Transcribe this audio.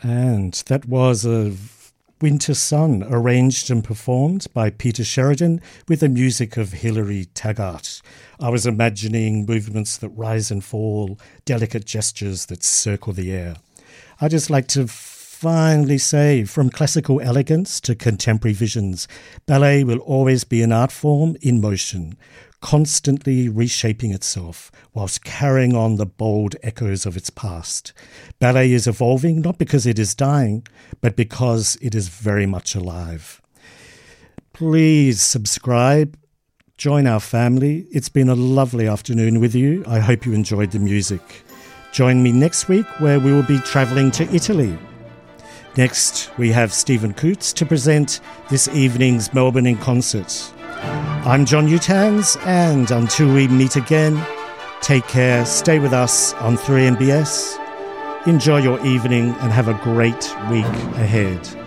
And that was a Winter Sun, arranged and performed by Peter Sheridan with the music of Hilary Taggart. I was imagining movements that rise and fall, delicate gestures that circle the air. I just like to finally say, from classical elegance to contemporary visions, ballet will always be an art form in motion, constantly reshaping itself whilst carrying on the bold echoes of its past. Ballet is evolving not because it is dying, but because it is very much alive. Please subscribe, join our family. It's been a lovely afternoon with you. I hope you enjoyed the music. Join me next week where we will be travelling to Italy. Next, we have Stephen Coots to present this evening's Melbourne in Concert. I'm John Utans, and until we meet again, take care, stay with us on 3MBS. Enjoy your evening and have a great week ahead.